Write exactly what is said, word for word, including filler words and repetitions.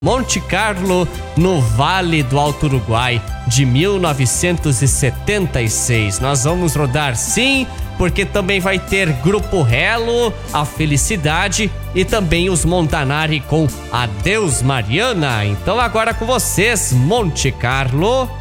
Monte Carlo, no Vale do Alto Uruguai, de mil novecentos e setenta e seis. Nós vamos rodar sim, porque também vai ter Grupo Relo, A Felicidade e também os Montanari com Adeus Mariana. Então agora com vocês, Monte Carlo.